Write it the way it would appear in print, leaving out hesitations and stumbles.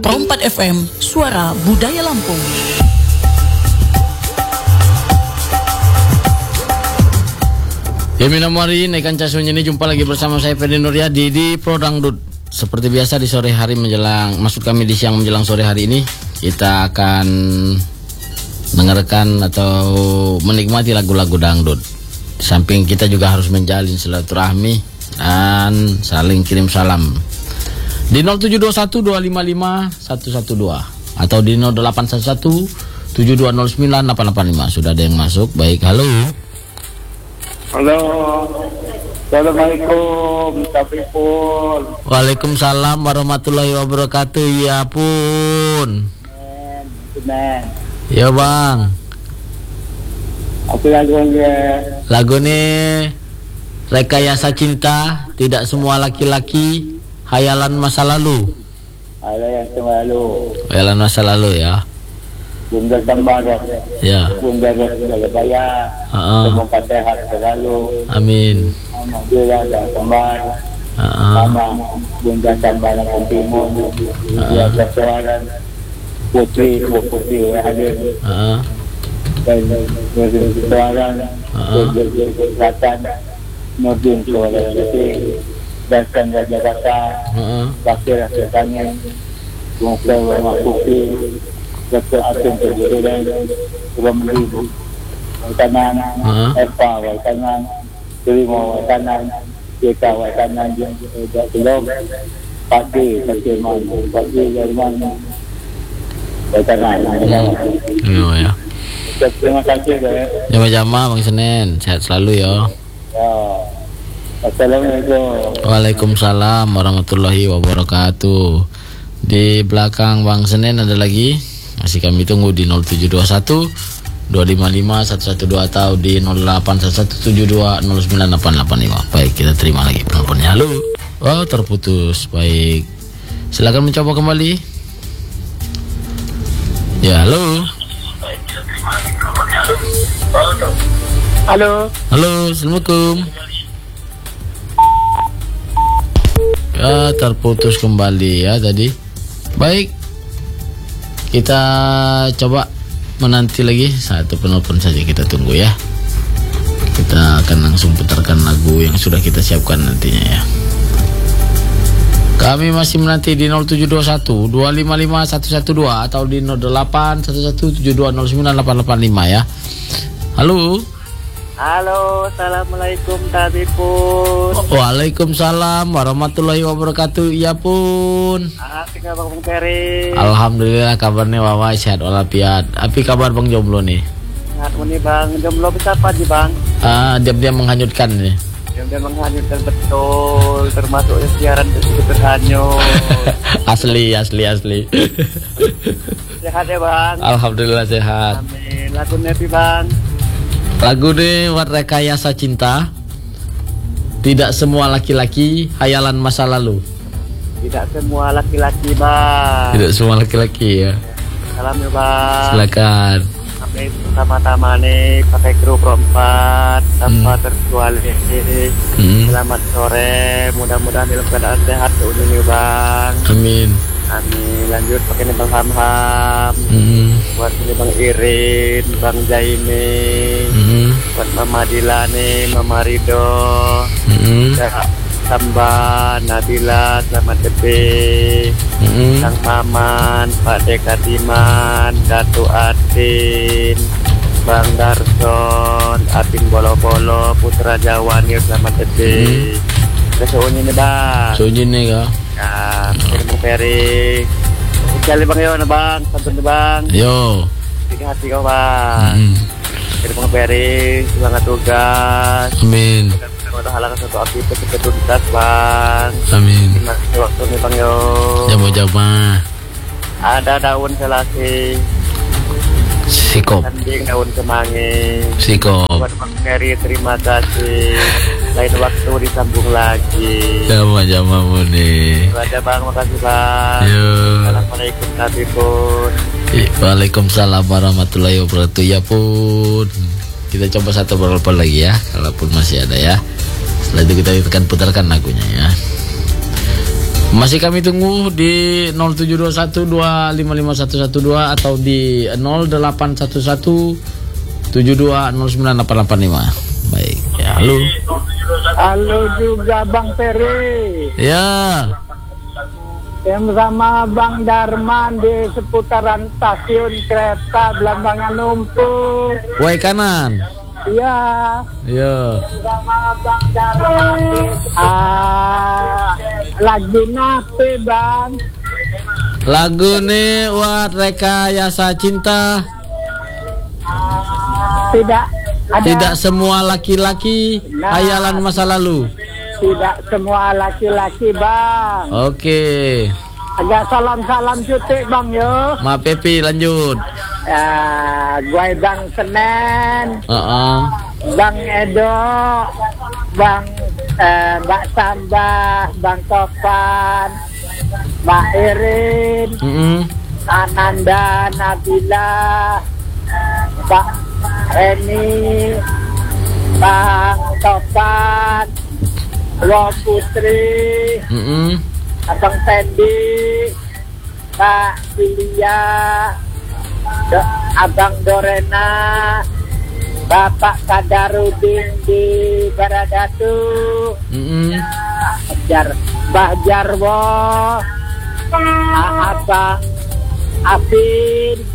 Pro 4 FM, suara budaya Lampung. Ya minam hari naikan casunya ini jumpa lagi bersama saya Ferdi Nuryadi di Pro Dangdut. Seperti biasa di sore hari menjelang, maksud kami di siang menjelang sore hari ini, kita akan mendengarkan atau menikmati lagu-lagu dangdut. Di samping kita juga harus menjalin silaturahmi dan saling kirim salam di 0721255112 atau di 081172098885. Sudah ada yang masuk. Baik, halo. Halo. Assalamualaikum. Waalaikumsalam warahmatullahi wabarakatuh. Ya pun. Ya bang. Apa lagunya? Lagu nih Rekayasa Cinta, Tidak Semua Laki-Laki, Hayalan Masa Lalu. Hayalan masa lalu ya. Bunda tambah Ya. Bunda sudah bayar. Semua sehat selalu. Amin. Alhamdulillah dah tambah. Sama Bunda tambah dan timur. Ya kesuaran putri hadir. Dan kesuaran kesehatan Nurdin suara dan Jakarta. Bakir rasanya Bungsa Warma Putih Dr. Asim Terjudan Ramli Wakanan Eva Wakanan Terima Wakanan Kita Wakanan Belum Pagi Jerman Wakanan Ya. Terima kasih Jama-jama Bang Senen, sehat selalu ya. Assalamualaikum. Waalaikumsalam warahmatullahi wabarakatuh. Di belakang Bang Senen ada lagi. Masih kami tunggu di 0721 255 112 atau di 081172098885. Baik, kita terima lagi penelponnya. Halo. Oh, terputus. Baik. Silakan mencoba kembali. Ya, halo. Halo. Halo, assalamualaikum. Ya, terputus kembali ya tadi. Baik, kita coba menanti lagi satu penelpon saja, kita tunggu ya. Kita akan langsung putarkan lagu yang sudah kita siapkan nantinya ya. Kami masih menanti di 0721 255 112 atau di 081172098885 ya. Halo. Halo, assalamualaikum Tabipun. Waalaikumsalam warahmatullahi wabarakatuh. Ya pun. Tinggal Bang Ferry. Alhamdulillah kabarnya Wawa sehat walafiat. Api kabar Bang jomblo nih? Sehat nih Bang. Jomblo bisa apa sih Bang? Dia menghanyutkan nih. Dia menghanyutkan betul, termasuk siaran itu terhanyut. asli. Sehat ya Bang. Alhamdulillah sehat. Amin. Lagunya sih Bang. Lagu ini Rekayasa Cinta, Tidak Semua Laki-Laki, Hayalan Masa Lalu. Tidak semua laki-laki Bang. Tidak semua laki-laki ya. Salam ya Bang. Silakan. Kami pertama-tama nih pakai kru Pro 4 tanpa terkecuali. Selamat sore, mudah-mudahan dalam keadaan sehat ini Bang. Amin. Amin. Lanjut pakai nih Bang Hamham. Buat ini Bang Irin, Bang Jaime, buat Mama Dilani, Mama Rido, Samba, Nabila, selamat gede, Sang Maman, Pak Dekatiman, Datu Adin, Bang Darson, Apin Bolo-Bolo, Putra Jawanir, selamat gede. Kesuunyi nih Bang. Kesuunyi nih kak. Ya, kirim Bang Ferry. Sekali Bang yo Bang, santun Bang. Yo. Tiga hati kau Bang. Kirim Bang Ferry, semangat tugas. Amin. Mudah-mudahan halangan satu aktivitas tuntas Bang. Amin. Terima kasih waktu nih Bang yo. Jama-jama. Ada daun selasi. Sikop. Sanding daun kemangi. Sikop. Buat Bang Ferry terima kasih. Lain waktu disambung lagi. Jama-jama muni. Ada Bang, makasih Bang. Yo. Assalamualaikum Tabipun. Waalaikumsalam warahmatullahi wabarakatuh. Ya pun. Kita coba satu berapa lagi ya, kalaupun masih ada ya. Setelah itu kita akan putarkan lagunya ya. Masih kami tunggu di 0721255112 atau di 081172098885. Baik, ya, halo. Halo juga Bang Ferry. Ya. Yang sama Bang Darman di seputaran stasiun kereta Belambangan Lumpur. Wai kanan. Iya. Ya. Sama Bang Darman. Lagu nape Bang? Lagu nih buat Rekayasa Cinta. Tidak ada. Tidak semua laki-laki hayalan masa lalu. Tidak semua laki-laki Bang. Oke. Agak salam-salam cuti Bang yo. Ma Pepi lanjut. Gue Bang Senen. Bang Edo, Bang Mbak Sambah, Bang Topan, Mbak Irin, Ananda, Nabila, Mbak Reni, Bang Topan, Lo Putri, Abang Sandy, Mbak Julia, Abang Dorena, Bapak Kadarudin di Baradatu, Mbah Jarwo, Abang Afin,